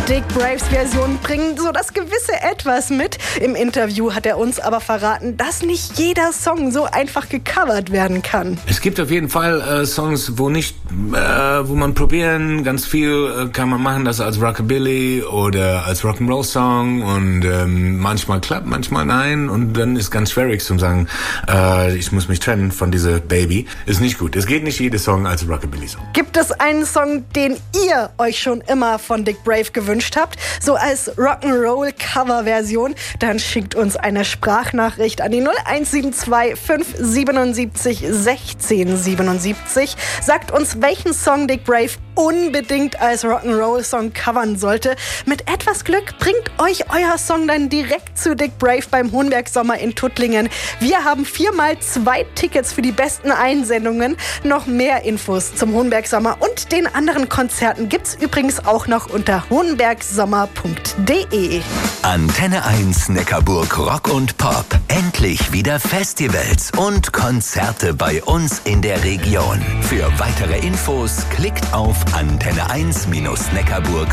Dick Braves Versionen bringen so das gewisse Etwas mit. Im Interview hat er uns aber verraten, dass nicht jeder Song so einfach gecovert werden kann. Es gibt auf jeden Fall Songs, wo man probieren, ganz viel kann man machen, das als Rockabilly oder als Rock'n'Roll-Song und manchmal klappt, manchmal nein und dann ist ganz schwierig zu sagen, ich muss mich trennen von dieser Baby. Ist nicht gut. Es geht nicht jeder Song als Rockabilly-Song. Gibt es einen Song, den ihr euch schon immer von Dick Brave gewünscht habt, so als Rock'n'Roll-Cover-Version, dann schickt uns eine Sprachnachricht an die 0172 577 1677. Sagt uns, welchen Song Dick Brave unbedingt als Rock'n'Roll-Song covern sollte. Mit etwas Glück bringt euch euer Song dann direkt zu Dick Brave beim Hohenberg Sommer in Tuttlingen. Wir haben 4x2 Tickets für die besten Einsendungen. Noch mehr Infos zum Hohenberg Sommer und den anderen Konzerten gibt's übrigens auch noch unter hohenbergsommer.de. Antenne 1 Neckarburg Rock und Pop. Endlich wieder Festivals und Konzerte bei uns in der Region. Für weitere Infos klickt auf antenne1-neckarburg.de.